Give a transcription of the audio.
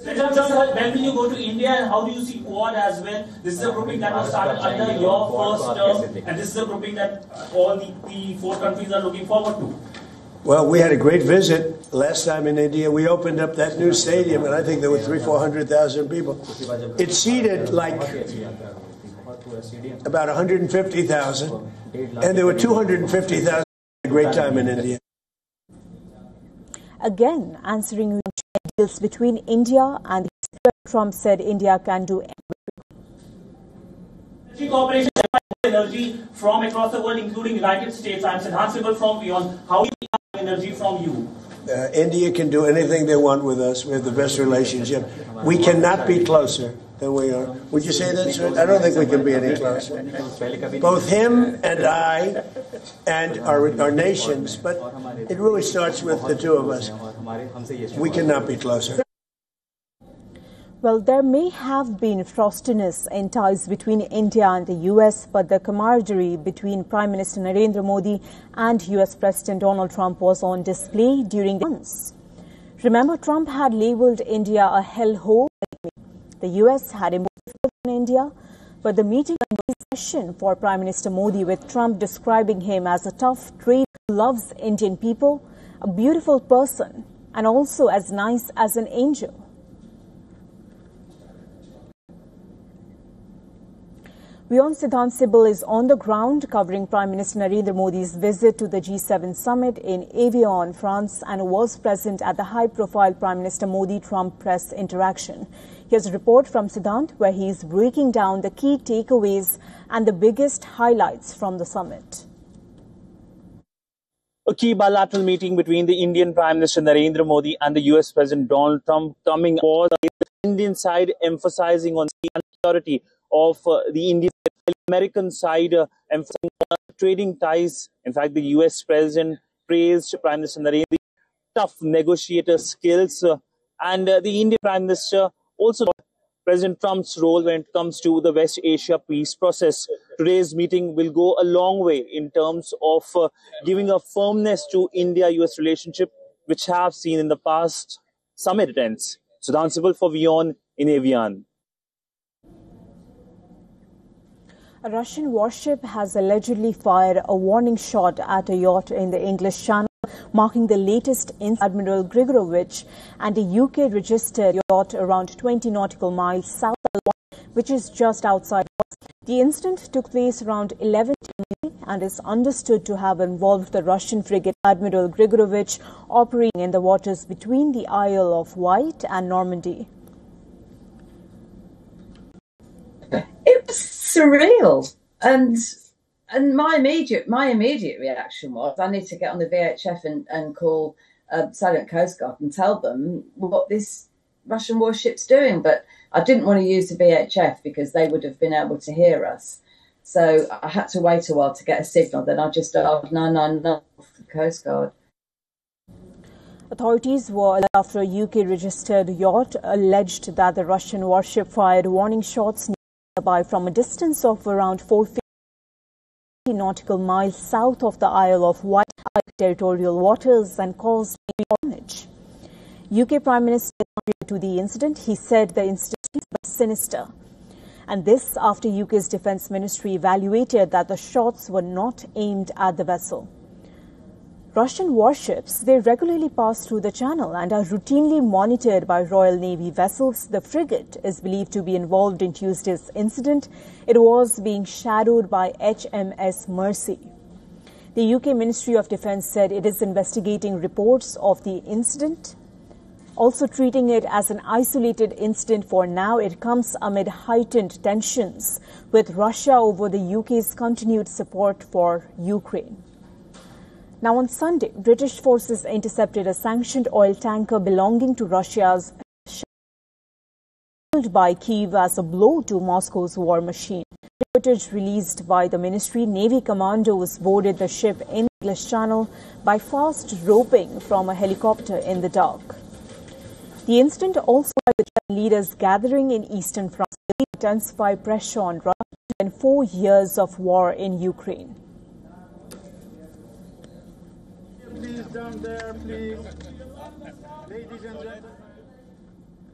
When will you go to India and how do you see Quad as well? This is a grouping that was started under your first term, and this is a grouping that all the four countries are looking forward to. Well, we had a great visit last time in India. We opened up that new stadium, and I think there were 400,000 people. It seated like about 150,000, and there were 250,000. A great time in India. Again, answering deals between India and Trump said India can do energy cooperation, energy from across the world, including United States. I'm enhanceable from beyond. How do you get energy from you? India can do anything they want with us. We have the best relationship. We cannot be closer than we are. Would you say that, sir? I don't think we can be any closer. Both him and I and our nations, but it really starts with the two of us. We cannot be closer. Well, there may have been frostiness in ties between India and the U.S., but the camaraderie between Prime Minister Narendra Modi and U.S. President Donald Trump was on display during the months. Remember, Trump had labelled India a hellhole. The U.S. had imposed in India, but the meeting was a session for Prime Minister Modi, with Trump describing him as a tough trader who loves Indian people, a beautiful person, and also as nice as an angel. Beyond Siddhant Sibal is on the ground covering Prime Minister Narendra Modi's visit to the G7 summit in Evian, France, and was present at the high-profile Prime Minister Modi-Trump press interaction. Here's a report from Siddhant, where he is breaking down the key takeaways and the biggest highlights from the summit. A key bilateral meeting between the Indian Prime Minister Narendra Modi and the US President Donald Trump coming on the Indian side, emphasizing on the security of the Indian American side, emphasizing on trading ties. In fact, the US President praised Prime Minister Narendra's tough negotiator skills, and the Indian Prime Minister also President Trump's role when it comes to the West Asia peace process. Today's meeting will go a long way in terms of giving a firmness to India-US relationship, which have seen in the past summit attempts. Siddhant Sibal for WION in Evian. A Russian warship has allegedly fired a warning shot at a yacht in the English Channel, marking the latest incident. Admiral Grigorovich and a UK-registered yacht around 20 nautical miles south of London, which is just outside. The incident took place around 11 p.m. and is understood to have involved the Russian frigate Admiral Grigorovich, operating in the waters between the Isle of Wight and Normandy. It was surreal, and my immediate reaction was, I need to get on the VHF and call Silent Coast Guard and tell them what this Russian warship's doing. But I didn't want to use the VHF because they would have been able to hear us. So I had to wait a while to get a signal. Then I just dialed 999 for the Coast Guard. Authorities were after a UK-registered yacht alleged that the Russian warship fired warning shots nearby from a distance of around 450 nautical miles south of the Isle of Wight territorial waters and caused damage. UK Prime Minister to the incident. He said the incident was sinister. And this after UK's Defence Ministry evaluated that the shots were not aimed at the vessel. Russian warships, they regularly pass through the channel and are routinely monitored by Royal Navy vessels. The frigate is believed to be involved in Tuesday's incident. It was being shadowed by HMS Mersey. The UK Ministry of Defence said it is investigating reports of the incident, also treating it as an isolated incident for now. It comes amid heightened tensions with Russia over the UK's continued support for Ukraine. Now on Sunday, British forces intercepted a sanctioned oil tanker belonging to Russia's by Kyiv as a blow to Moscow's war machine. Footage released by the ministry, Navy commandos boarded the ship in the English Channel by fast roping from a helicopter in the dark. The incident also had the leaders gathering in eastern France to intensify pressure on Russia in 4 years of war in Ukraine. Please down there, please.